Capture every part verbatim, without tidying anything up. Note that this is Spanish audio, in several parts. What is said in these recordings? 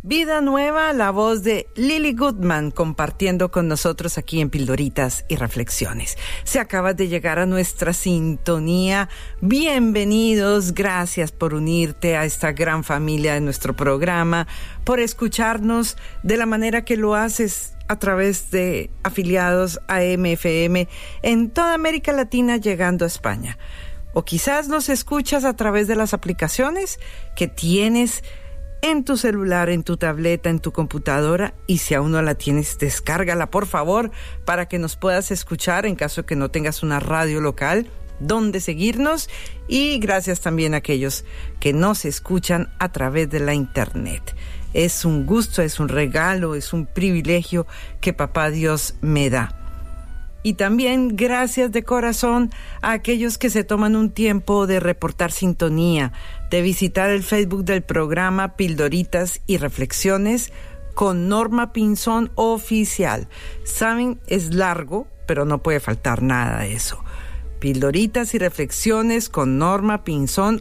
Vida Nueva, la voz de Lily Goodman, compartiendo con nosotros aquí en Pildoritas y Reflexiones. Si acabas de llegar a nuestra sintonía, bienvenidos, gracias por unirte a esta gran familia de nuestro programa, por escucharnos de la manera que lo haces a través de afiliados a M F M en toda América Latina, llegando a España. O quizás nos escuchas a través de las aplicaciones que tienes en tu celular, en tu tableta, en tu computadora, y si aún no la tienes, descárgala por favor para que nos puedas escuchar en caso de que no tengas una radio local donde seguirnos. Y gracias también a aquellos que nos escuchan a través de la internet. Es un gusto, es un regalo, es un privilegio que Papá Dios me da. Y también gracias de corazón a aquellos que se toman un tiempo de reportar sintonía, de visitar el Facebook del programa Pildoritas y Reflexiones con Norma Pinzón Oficial. Saben, es largo, pero no puede faltar nada de eso. Pildoritas y Reflexiones con Norma Pinzón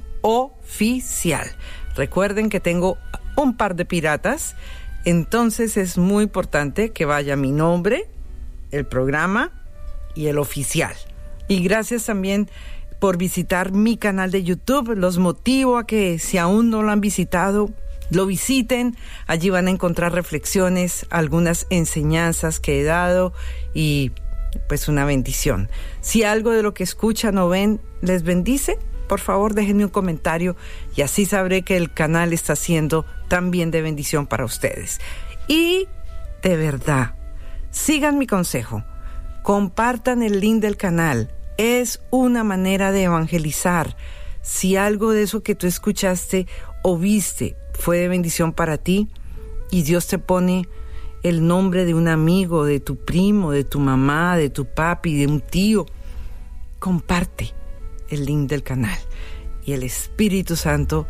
Oficial. Recuerden que tengo un par de piratas, entonces es muy importante que vaya mi nombre, el programa y el oficial. Y gracias también por visitar mi canal de YouTube. Los motivo a que, si aún no lo han visitado, lo visiten. Allí van a encontrar reflexiones, algunas enseñanzas que he dado y pues una bendición. Si algo de lo que escuchan o ven les bendice, por favor déjenme un comentario y así sabré que el canal está siendo también de bendición para ustedes. Y de verdad, sigan mi consejo. Compartan el link del canal. Es una manera de evangelizar. Si algo de eso que tú escuchaste o viste fue de bendición para ti y Dios te pone el nombre de un amigo, de tu primo, de tu mamá, de tu papi, de un tío, comparte el link del canal y el Espíritu Santo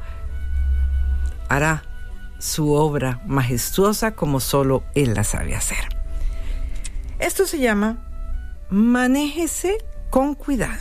hará su obra majestuosa como solo Él la sabe hacer. Esto se llama Manéjese con cuidado.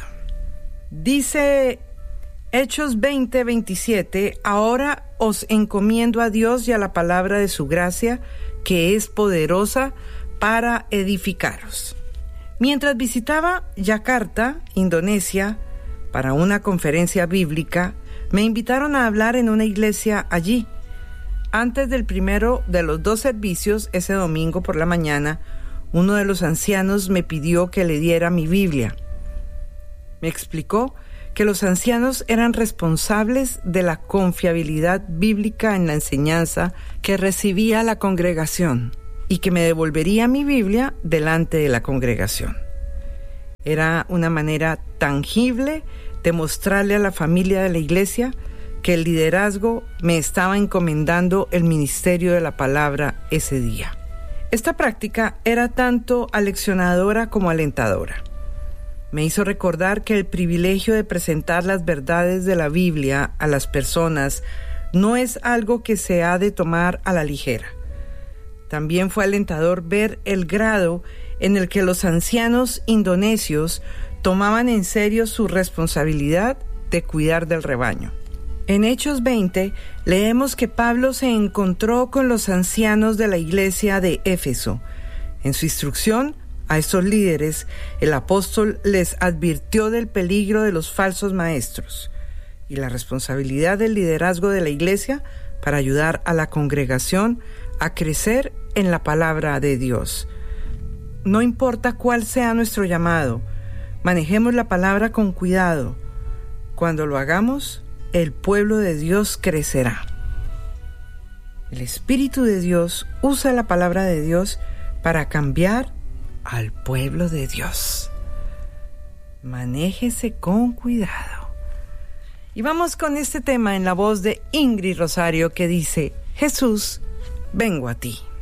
Dice Hechos veinte, veintisiete, ahora os encomiendo a Dios y a la palabra de su gracia, que es poderosa para edificaros. Mientras visitaba Yakarta, Indonesia, para una conferencia bíblica, me invitaron a hablar en una iglesia allí. Antes del primero de los dos servicios, ese domingo por la mañana, uno de los ancianos me pidió que le diera mi Biblia. Me explicó que los ancianos eran responsables de la confiabilidad bíblica en la enseñanza que recibía la congregación y que me devolvería mi Biblia delante de la congregación. Era una manera tangible de mostrarle a la familia de la iglesia que el liderazgo me estaba encomendando el ministerio de la palabra ese día. Esta práctica era tanto aleccionadora como alentadora. Me hizo recordar que el privilegio de presentar las verdades de la Biblia a las personas no es algo que se ha de tomar a la ligera. También fue alentador ver el grado en el que los ancianos indonesios tomaban en serio su responsabilidad de cuidar del rebaño. En Hechos veinte leemos que Pablo se encontró con los ancianos de la iglesia de Éfeso. En su instrucción a estos líderes, el apóstol les advirtió del peligro de los falsos maestros y la responsabilidad del liderazgo de la iglesia para ayudar a la congregación a crecer en la palabra de Dios. No importa cuál sea nuestro llamado, manejemos la palabra con cuidado. Cuando lo hagamos, el pueblo de Dios crecerá. El Espíritu de Dios usa la palabra de Dios para cambiar al pueblo de Dios. Manéjese con cuidado. Y vamos con este tema en la voz de Ingrid Rosario que dice: Jesús, vengo a ti.